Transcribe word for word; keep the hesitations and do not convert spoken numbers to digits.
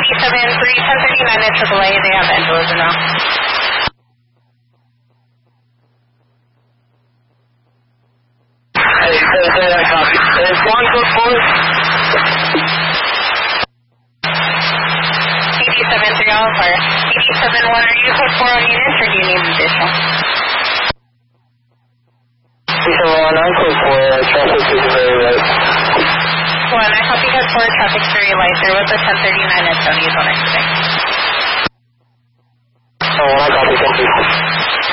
seven three, ten thirty-nine at triple A. They have Angelo's now. Hey, say, say that copy. Is one good for us? C D seven three Alpha Fire. C D seven one, are you code four on units or do you need additional? C D seven one, I'm code four. Uh, traffic is very light. One, I copy code four. Traffic's very light. There was a ten thirty-nine at Tony's on it today. Oh, I copy. Thank you.